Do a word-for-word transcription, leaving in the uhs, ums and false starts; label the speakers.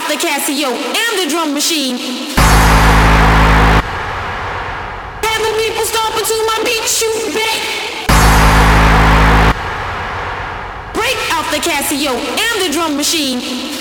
Speaker 1: the Casio and the drum machine. Have the people stomping to my beat, shoot back. Break out the Casio and the drum machine.